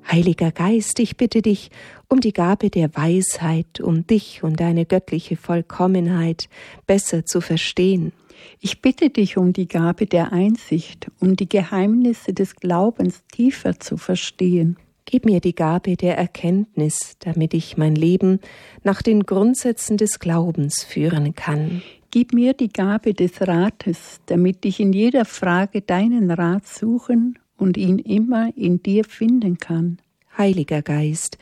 Heiliger Geist, ich bitte dich um die Gabe der Weisheit, um dich und deine göttliche Vollkommenheit besser zu verstehen. Ich bitte dich um die Gabe der Einsicht, um die Geheimnisse des Glaubens tiefer zu verstehen. Gib mir die Gabe der Erkenntnis, damit ich mein Leben nach den Grundsätzen des Glaubens führen kann. Gib mir die Gabe des Rates, damit ich in jeder Frage deinen Rat suchen und ihn immer in dir finden kann. Heiliger Geist,